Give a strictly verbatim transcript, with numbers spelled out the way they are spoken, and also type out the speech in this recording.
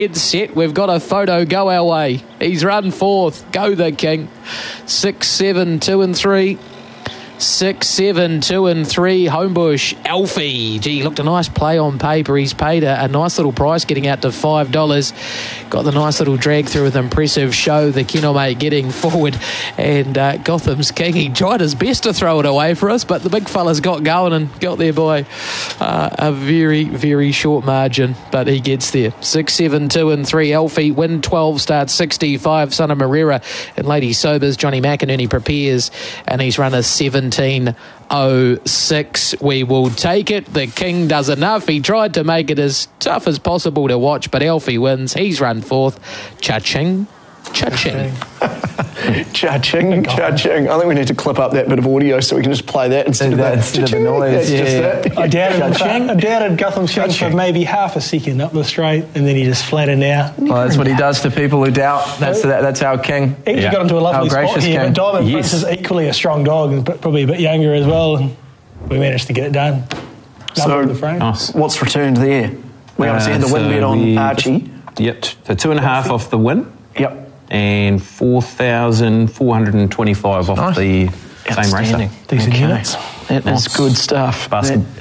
It's set. We've got a photo go our way. He's run fourth. Go the King. Six, seven, two and three. Six, seven, two and three. Homebush, Alfie. Gee, looked a nice play on paper. He's paid a, a nice little price, getting out to five dollars. Got the nice little drag through with impressive show. The Kino mate getting forward. And uh, Gotham's King, he tried his best to throw it away for us, but the big fella's got going and got there by uh, a very, very short margin. But he gets there. Six, seven, two and three. Alfie, win twelve, start sixty-five. Son of Marrera and Lady Sobers. Johnny McInerney prepares, and he's run a seventeen oh six. We will take it. The King does enough. He tried to make it as tough as possible to watch, but Alfie wins. He's run fourth. Cha-ching. Cha-ching. Cha-ching. Cha-ching. I think we need to clip up that bit of audio so we can just play that instead of that. Instead of the noise. That's Yeah, just yeah. that. I doubted, I doubted Gotham's King for maybe half a second up the straight, and then he just flattened out. Well, that's what he does to people who doubt. That's that, that's our King. He Yeah. got into a lovely Our spot gracious here, King. but Diamond Yes. Prince is equally a strong dog, and probably a bit younger as well, and we managed to get it done. So, Number of the frame. Nice. what's returned there? We obviously had the win so bet on we- Archie. Yep. So two and a half off the win. Yep. And four thousand four hundred twenty-five off Nice. the same racer. Outstanding. Decent Okay. units. That is good stuff. Basket. That